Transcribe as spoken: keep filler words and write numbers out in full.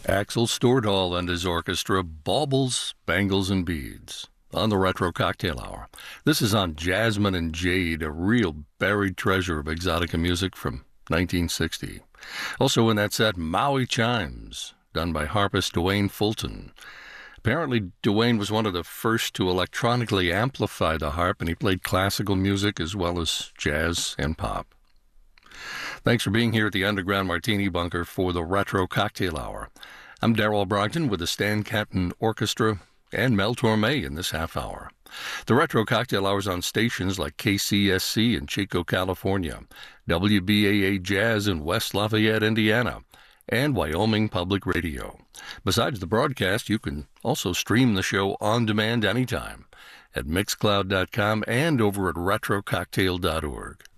Axel Stordahl and his orchestra, Baubles, Bangles, and Beads, on the Retro Cocktail Hour. This is on Jasmine and Jade, a real buried treasure of exotica music from nineteen sixty. Also in that set, Maui Chimes, done by harpist Dwayne Fulton. Apparently, Dwayne was one of the first to electronically amplify the harp, and he played classical music as well as jazz and pop. Thanks for being here at the Underground Martini Bunker for the Retro Cocktail Hour. I'm Darrell Brogdon with the Stan Kenton Orchestra and Mel Torme in this half hour. The Retro Cocktail Hour is on stations like K C S C in Chico, California, W B A A Jazz in West Lafayette, Indiana, and Wyoming Public Radio. Besides the broadcast, you can also stream the show on demand anytime at mixcloud dot com and over at retro cocktail dot org.